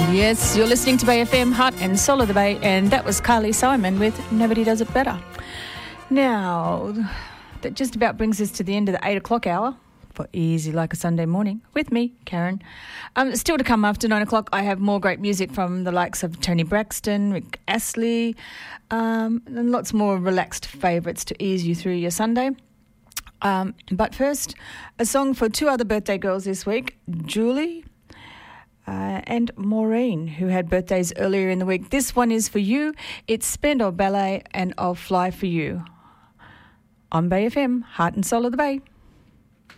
Yes, you're listening to Bay FM, Heart and Soul of the Bay, and that was Carly Simon with Nobody Does It Better. Now, that just about brings us to the end of the 8 o'clock hour for Easy Like a Sunday Morning with me, Karen. Still to come after 9 o'clock, I have more great music from the likes of Tony Braxton, Rick Astley, and lots more relaxed favourites to ease you through your Sunday. But first, a song for two other birthday girls this week, Julie and Maureen, who had birthdays earlier in the week. This one is for you. It's Spandau Ballet and I'll Fly For You on Bay FM, Heart and Soul of the Bay.